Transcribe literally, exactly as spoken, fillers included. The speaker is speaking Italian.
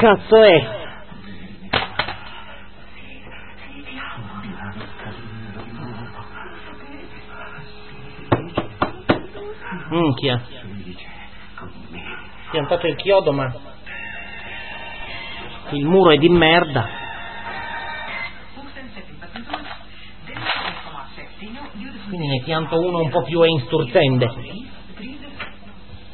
cazzo è? Minchia. Piantato il chiodo, ma il muro è di merda. Quindi ne pianto uno un po' più einsturtende.